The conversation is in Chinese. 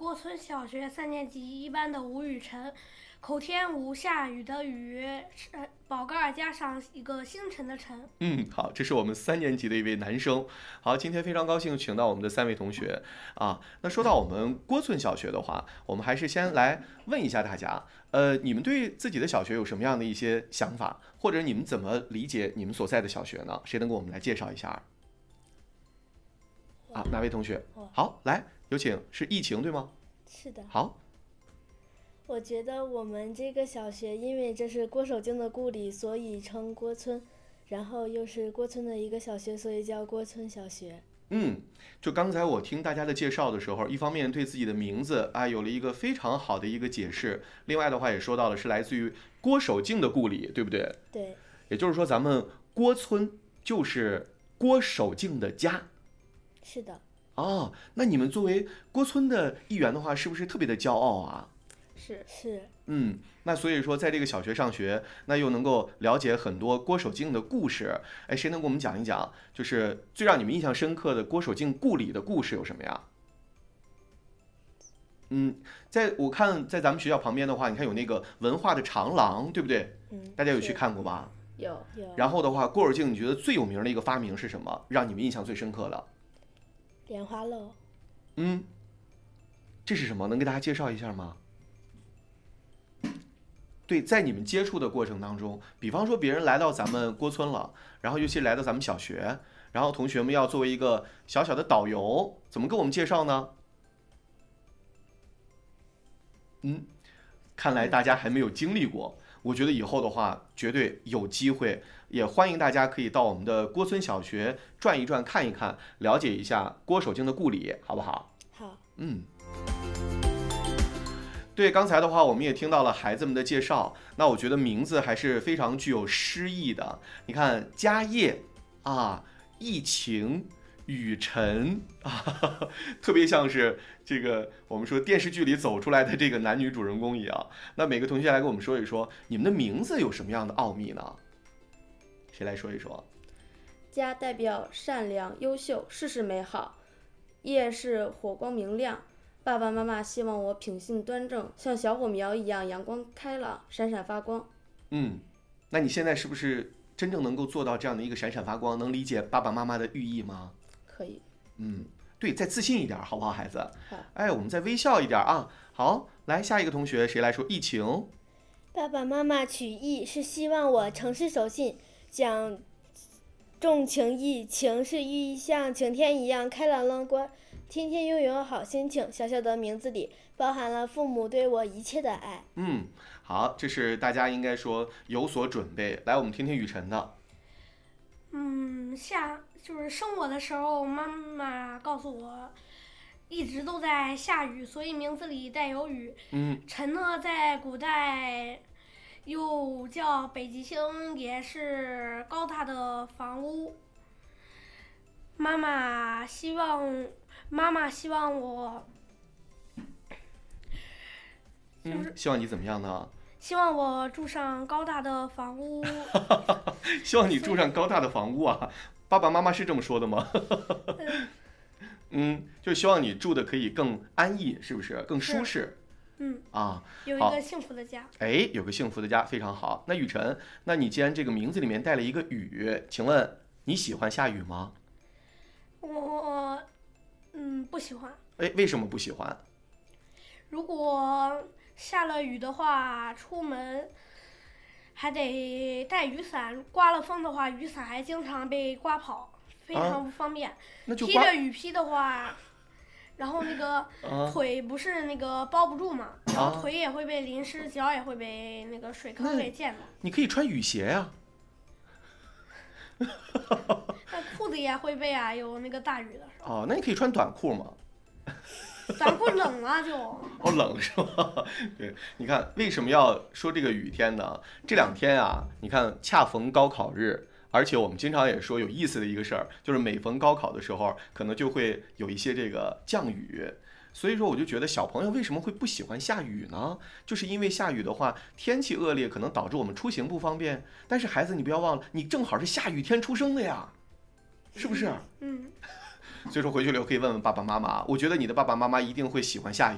郭村小学3年级1班的吴雨辰，口天吴，下雨的雨，宝盖加上一个星辰的辰。 好，这是我们3年级的一位男生。好，今天非常高兴请到我们的3位同学啊。那说到我们郭村小学的话，我们还是先来问一下大家，你们对自己的小学有什么样的一些想法，或者你们怎么理解你们所在的小学呢？谁能给我们来介绍一下？哪位同学？好，来，有请，是疫情对吗？ 是的。 好。 我觉得我们这个小学，因为这是郭守敬的故里，所以称郭村，然后又是郭村的一个小学，所以叫郭村小学。 就刚才我听大家的介绍的时候，一方面对自己的名字有了一个非常好的一个解释，另外的话也说到了是来自于郭守敬的故里，对不对？ 对。 也就是说，咱们郭村就是郭守敬的家。 是的。 那你们作为郭村的一员的话，是不是特别的骄傲啊？ 是。 那所以说在这个小学上学，那又能够了解很多郭守敬的故事。谁能给我们讲一讲，就是最让你们印象深刻的郭守敬故里的故事有什么呀？我看在咱们学校旁边的话，你看有那个文化的长廊，对不对？大家有去看过吧？ 有。 然后的话，郭守敬你觉得最有名的一个发明是什么？让你们印象最深刻的？ 莲花漏。 这是什么？能给大家介绍一下吗？对，在你们接触的过程当中，比方说别人来到咱们郭村了，然后尤其来到咱们小学，然后同学们要作为一个小小的导游，怎么跟我们介绍呢？看来大家还没有经历过。我觉得以后的话，绝对有机会，也欢迎大家可以到我们的郭村小学转一转、看一看，了解一下郭守敬的故里，好不好？ 好。 对，刚才的话我们也听到了孩子们的介绍，那我觉得名字还是非常具有诗意的。你看家业疫情、雨辰特别像是这个我们说电视剧里走出来的这个男女主人公一样。那每个同学来跟我们说一说，你们的名字有什么样的奥秘呢？谁来说一说？ 家代表善良、优秀、事事美好，业是火光明亮。爸爸妈妈希望我品性端正，像小火苗一样阳光开朗，闪闪发光。 那你现在是不是真正能够做到这样的一个闪闪发光，能理解爸爸妈妈的寓意吗？ 可以。 对，再自信一点，好不好，孩子？ 好。 我们再微笑一点啊。好，来下一个同学，谁来说？疫情。 爸爸妈妈取义是希望我诚实守信，讲重情义，情是寓意像晴天一样开朗乐观，天天拥有好心情。小小的名字里包含了父母对我一切的爱。 好，这是大家应该说有所准备。来，我们听听雨辰的。 就是生我的时候，妈妈告诉我，一直都在下雨，所以名字里带有雨。辰呢，在古代又叫北极星，也是高大的房屋。妈妈希望我， 希望你怎么样呢？ 希望我住上高大的房屋。 希望你住上高大的房屋啊！爸爸妈妈是这么说的吗？就希望你住的可以更安逸，是不是更舒适？ 有一个幸福的家。 有个幸福的家，非常好。那雨辰，那你既然这个名字里面带了一个雨，请问你喜欢下雨吗？ 我不喜欢。 为什么不喜欢？ 如果下了雨的话，出门还得带雨伞，刮了风的话，雨伞还经常被刮跑，非常不方便。披着雨披的话，然后那个腿不是那个包不住嘛，然后腿也会被淋湿，脚也会被那个水坑给溅到。 你可以穿雨鞋呀。 那裤子也会被有那个大雨的时候。 那你可以穿短裤嘛。 短裤冷了就。 冷是吧？对，你看为什么要说这个雨天呢？这2天你看恰逢高考日，而且我们经常也说有意思的一个事儿，就是每逢高考的时候，可能就会有一些这个降雨。所以说我就觉得小朋友为什么会不喜欢下雨呢？就是因为下雨的话，天气恶劣，可能导致我们出行不方便。但是孩子，你不要忘了，你正好是下雨天出生的呀，是不是？ 嗯。 所以说回去了可以问问爸爸妈妈，我觉得你的爸爸妈妈一定会喜欢下雨。